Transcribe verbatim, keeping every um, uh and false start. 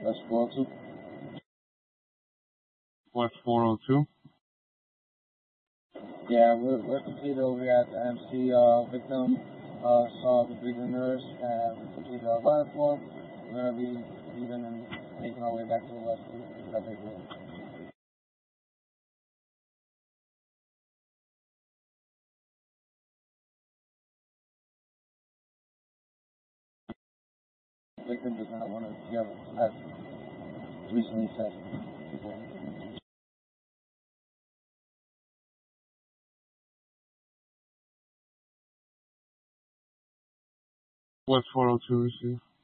West four oh two. West four oh two? Yeah, we're, we're completed over here at the M C. Uh, victim uh, saw the breathing nurse and we completed our fire form. We're going to be leaving and making our way back to the west. That big room. Victim does not want to give as recently said. West four oh two, receive.